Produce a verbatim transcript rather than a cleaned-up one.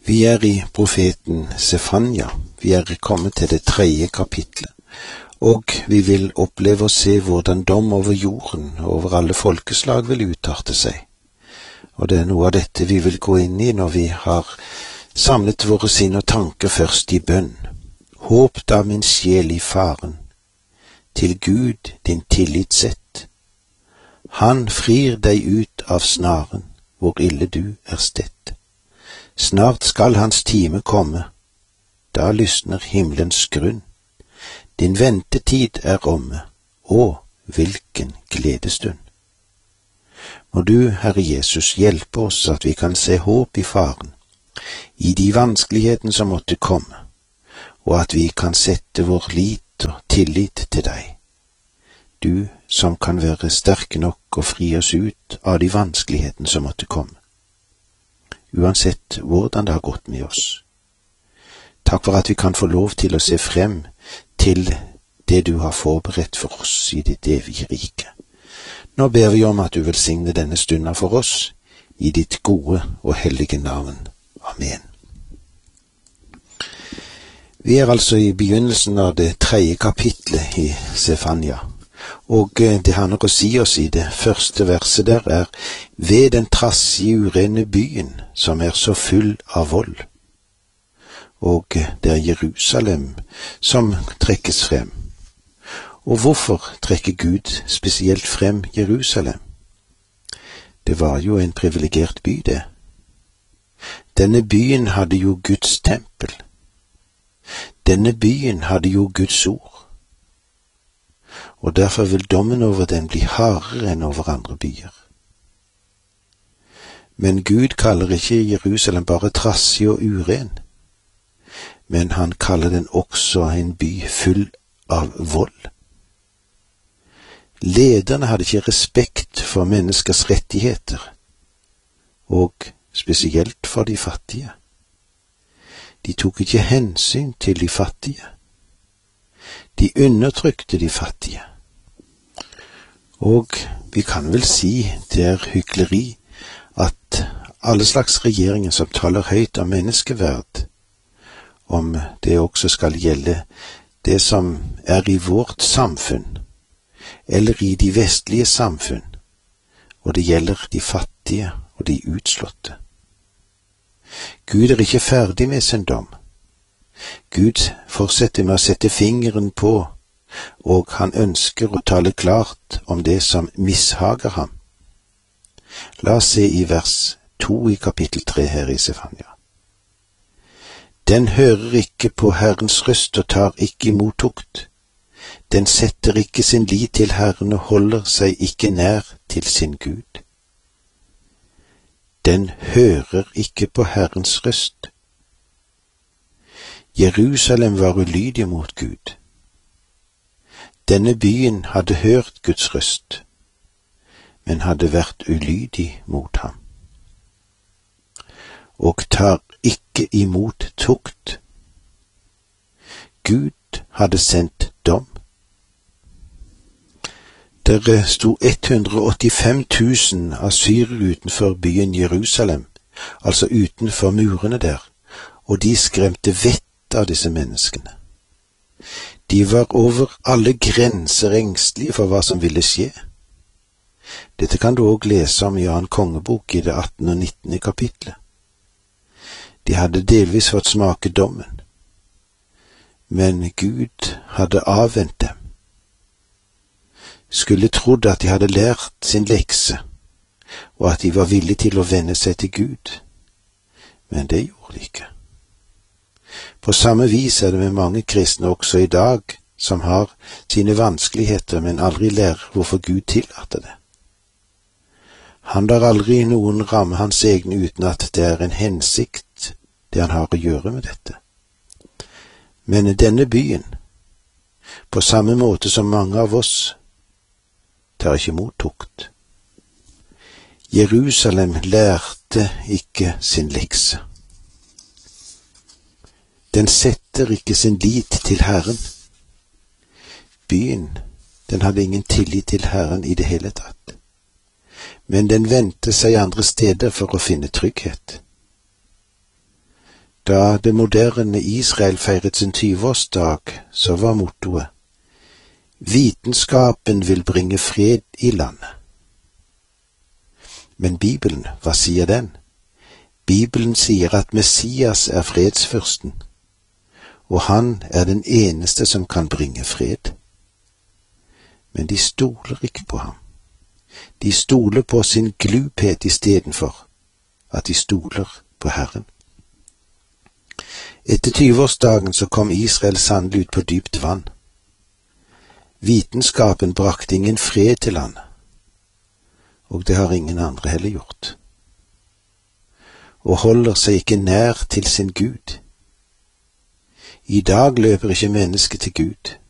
Vi er i profeten Sefania. Vi er kommet til det tredje kapitlet, og vi vil oppleve å se hvordan dom over jorden og over alle folkeslag vil utarte seg. Og det er noe av dette vi vil gå inn i når vi har samlet våre sinn og tanker først i bønn. Håp da min sjel i faren, til Gud din tillit sett. Han frir deg ut av snaren, hvor ille du er stett. Snart skal hans time komme, da lysner himmelens grunn. Din ventetid er omme, å, hvilken gledestund. Må du, Herre Jesus, hjelpe oss at vi kan se håp i faren, i de vanskelighetene som måtte komme, og at vi kan sette vår lit og tillit til deg. Du som kan være sterk nok og fri oss ut av de vanskelighetene som måtte komme, uansett hvordan det har gått med oss. Takk for at vi kan få lov til å se frem til det du har forberedt for oss i ditt evige rike. Nå ber vi om at du velsigner denne stunden for oss, i ditt gode og hellige navn. Amen. Vi er altså i begynnelsen av det tredje kapitlet i Sefania, og det han har å si oss i det første verset der er ved den trassige urene byen som er så full av vold. Og det er Jerusalem som trekkes frem. Og hvorfor trekker Gud spesielt frem Jerusalem? Det var jo en privilegert by, det. Denne byen hadde jo Guds tempel. Denne byen hadde jo Guds ord. Og derfor vil dommen over den bli hardere enn over andre byer. Men Gud kaller ikke Jerusalem bare trassig og uren, men han kaller den også en by full av vold. Lederne hadde ikke respekt for menneskers rettigheter, og spesielt for de fattige. De tok ikke hensyn til de fattige. De undertrykte de fattige. Og vi kan vel si det er hykleri at alle slags regjeringer som taler høyt om menneskeverd, om det også skal gjelde det som er i vårt samfunn, eller i de vestlige samfunn, og det gjelder de fattige og de utslåtte. Gud er ikke ferdig med sin dom. Gud fortsetter med å sette fingeren på, og han ønsker å tale klart om det som mishager ham. La oss se i vers to i kapittel tre her i Sefania. Den hører ikke på Herrens røst og tar ikke imot tukt. Den setter ikke sin lit til Herren og holder seg ikke nær til sin Gud. Den hører ikke på Herrens røst. Jerusalem var ulydig mot Gud. Denne byen hadde hørt Guds røst, men hadde vært ulydig mot ham. Og tar ikke imot tukt. Gud hadde sendt dom. Der sto ett hundre og åttifem tusen assyrer utenfor byen Jerusalem, altså utenfor murene der, og de skremte vett av disse menneskene. De var over alle grenser engstelige for hva som ville skje. Dette kan du også lese om i annen kongebok i det attende og nittende kapitlet. De hadde delvis fått smake dommen, men Gud hadde avvent dem. Skulle trodd at de hadde lært sin lekse, og at de var villige til å vende seg til Gud, men det gjorde de ikke. På samme vis er det med mange kristne også i dag, som har sine vanskeligheter, men aldri lærer hvorfor Gud tillater det. Han lar aldri noen ramme hans egne uten at det er en hensikt, det han har å gjøre med dette. Men denne byen, på samme måte som mange av oss, tar ikke imot tukt. Jerusalem lærte ikke sin lekse. Den setter ikke sin lit til Herren. Byen, den hadde ingen tillit til Herren i det hele tatt. Men den vendte seg andre steder for å finne trygghet. Da det moderne Israel feiret sin tyve-årsdag, så var mottoet: Vitenskapen vil bringe fred i landet. Men Bibelen, hva sier den? Bibelen sier at Messias er fredsfyrsten, og han er den eneste som kan bringe fred. Men de stoler ikke på ham. De stoler på sin gluphet istedenfor at de stoler på Herren. Etter tyve-årsdagen så kom Israel sannelig ut på dypt vann. Vitenskapen brakte ingen fred til landet, og det har ingen andre heller gjort, og holder seg ikke nær til sin Gud. I dag løper ikke mennesket til Gud,